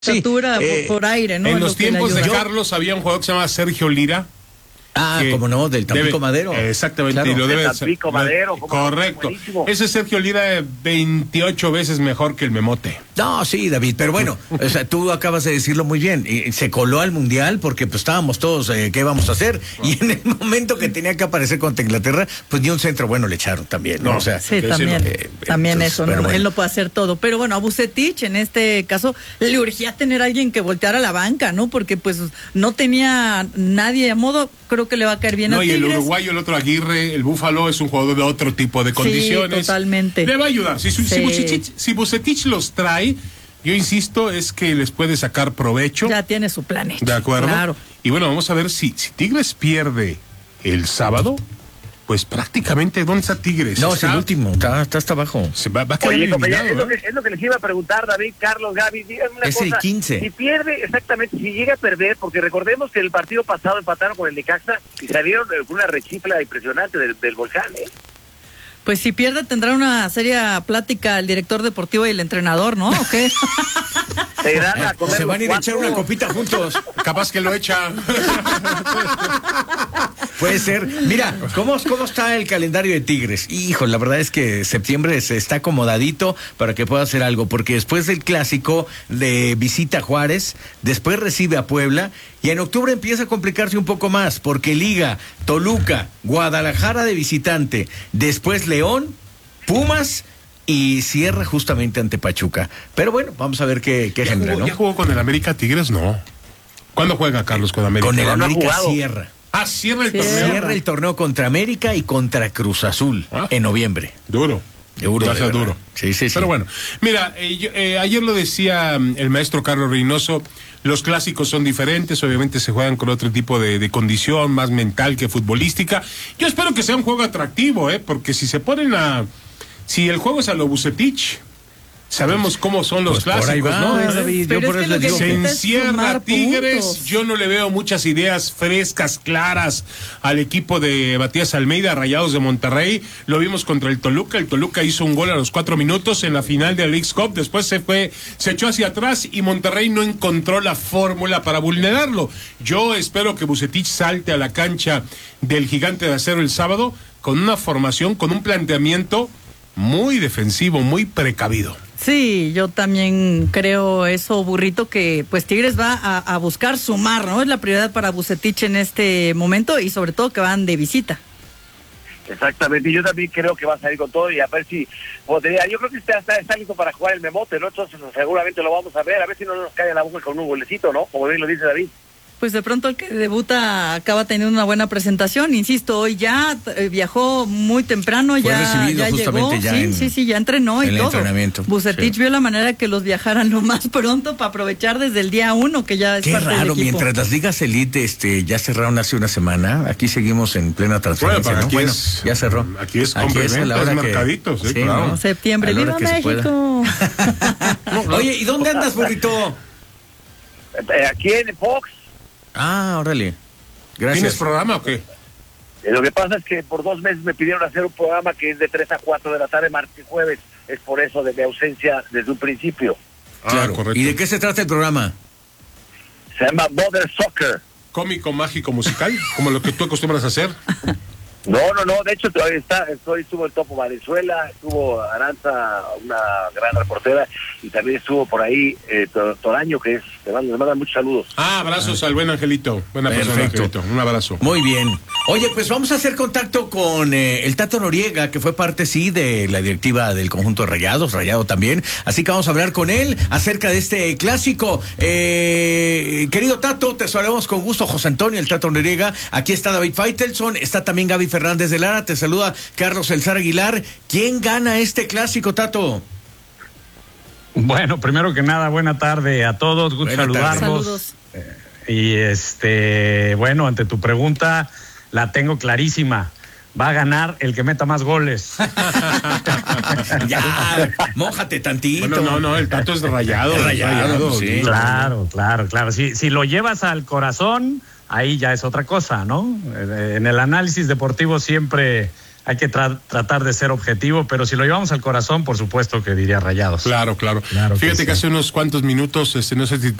estatura por aire, ¿no? En los tiempos de Carlos había un jugador que se llama Sergio Lira. Como no, del Tampico Madero. Exactamente, claro. Y lo debe Tampico Madero. Correcto. Ese Sergio Lira 28 veces mejor que el Memote. No, sí, David, pero bueno, o sea, tú acabas de decirlo muy bien. Y se coló al Mundial porque pues estábamos todos, ¿qué vamos a hacer? Y en el momento que tenía que aparecer contra Inglaterra, pues ni un centro bueno le echaron también, ¿no? O sea, sí, también, también entonces, eso, ¿no? Bueno. Él no puede hacer todo. Pero bueno, a Vucetich en este caso le urgía tener a alguien que volteara la banca, ¿no? Porque pues no tenía nadie a modo, creo que le va a caer bien a Tigres. Y el uruguayo, el otro Aguirre, el Búfalo, es un jugador de otro tipo de condiciones. Sí, totalmente. Le va a ayudar. Si Vucetich los trae, yo insisto, es que les puede sacar provecho. Ya tiene su plan hecho. ¿De acuerdo? Claro. Y bueno, vamos a ver si Tigres pierde el sábado, pues prácticamente, ¿dónde está Tigres? No, es el último, está hasta abajo. Se va a quedar eliminado, es lo que les iba a preguntar, David, Carlos, Gaby, díganme una cosa. Es el 15. Si pierde, exactamente, si llega a perder, porque recordemos que el partido pasado empataron con el Necaxa y salieron con una rechifla impresionante del Volcán, ¿eh? Pues si pierde tendrá una seria plática el director deportivo y el entrenador, ¿no? ¿O qué? Se van a ir a echar una copita juntos. Capaz que lo echa. Puede ser. Mira, ¿cómo está el calendario de Tigres? Hijo, la verdad es que septiembre se está acomodadito para que pueda hacer algo, porque después del clásico de visita a Juárez, después recibe a Puebla, y en octubre empieza a complicarse un poco más, porque Liga, Toluca, Guadalajara de visitante, después León, Pumas, y cierra justamente ante Pachuca. Pero bueno, vamos a ver qué genera, ¿no? ¿Ya jugó con el América Tigres? No. ¿Cuándo juega Carlos con América? Con el América cierra. Cierra el torneo. Cierra el torneo contra América y contra Cruz Azul en noviembre. Duro. Duro. Sí. Pero bueno, mira, ayer lo decía el maestro Carlos Reynoso, los clásicos son diferentes, obviamente se juegan con otro tipo de condición, más mental que futbolística. Yo espero que sea un juego atractivo, porque si si el juego es a lo Vucetich, sabemos cómo son los clásicos, ¿no? David, yo por eso les digo se encierra Tigres, puntos. Yo no le veo muchas ideas frescas, claras al equipo de Matías Almeida, Rayados de Monterrey. Lo vimos contra el Toluca hizo un gol a los 4 minutos en la final de la Leagues Cup, después se echó hacia atrás y Monterrey no encontró la fórmula para vulnerarlo. Yo espero que Vucetich salte a la cancha del Gigante de Acero el sábado con una formación, con un planteamiento muy defensivo, muy precavido. Sí, yo también creo eso, Burrito, que pues Tigres va a buscar sumar, ¿no? Es la prioridad para Vucetich en este momento y sobre todo que van de visita. Exactamente, y yo también creo que va a salir con todo y a ver si podría, yo creo que está listo para jugar el Memote, ¿no? Entonces seguramente lo vamos a ver si no nos cae la boca con un golecito, ¿no? Como bien lo dice David. Pues de pronto el que debuta acaba teniendo una buena presentación, insisto, hoy ya viajó muy temprano, ya llegó, ya entrenó y todo. Vucetich vio la manera que los viajaran lo más pronto para aprovechar desde el día 1 que ya es Qué parte raro, del equipo. Mientras las ligas elite ya cerraron hace una semana, aquí seguimos en plena transferencia, ¿no? Bueno, ya cerró. Aquí es complementos, mercaditos, sí, claro. ¿No? Septiembre, ¡viva México! Oye, ¿y dónde andas, Burrito? Aquí en Fox. Órale. Gracias. ¿Tienes programa o qué? Lo que pasa es que por 2 meses me pidieron hacer un programa que es de 3 a 4 de la tarde, martes y jueves. Es por eso de mi ausencia desde un principio. Claro. Correcto. ¿Y de qué se trata el programa? Se llama Mother Soccer. ¿Cómico, mágico, musical? Como lo que tú acostumbras a hacer. No, de hecho estuvo el Topo Valenzuela, estuvo Aranza, una gran reportera, y también estuvo por ahí Toraño, que le manda muchos saludos. Abrazos al buen Angelito, buena persona, Angelito, un abrazo. Muy bien. Oye, pues vamos a hacer contacto con el Tato Noriega, que fue parte, de la directiva del conjunto de Rayados, Rayado también, así que vamos a hablar con él acerca de este clásico. Querido Tato, te saludamos con gusto, José Antonio, el Tato Noriega, aquí está David Faitelson, está también Gaby Fernández de Lara, te saluda Carlos Elzar Aguilar. ¿Quién gana este clásico, Tato? Bueno, primero que nada, buena tarde a todos, gusto saludarlos. Y bueno, ante tu pregunta, la tengo clarísima. Va a ganar el que meta más goles. Ya, mójate tantito. Bueno, no, el Tato es rayado. Sí. Claro. Si lo llevas al corazón, ahí ya es otra cosa, ¿no? En el análisis deportivo siempre hay que tratar de ser objetivo, pero si lo llevamos al corazón, por supuesto que diría Rayados. Claro. Fíjate que hace unos cuantos minutos, no sé si